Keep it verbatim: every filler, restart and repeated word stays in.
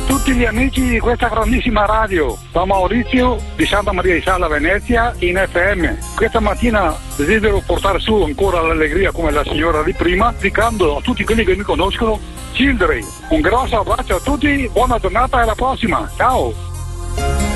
tutti gli amici di questa grandissima radio, da Maurizio di Santa Maria di Sala Venezia in F M. Questa mattina desidero portare su ancora l'allegria come la signora di prima, dedicando a tutti quelli che mi conoscono Children. Un grosso abbraccio a tutti, buona giornata e alla prossima, ciao!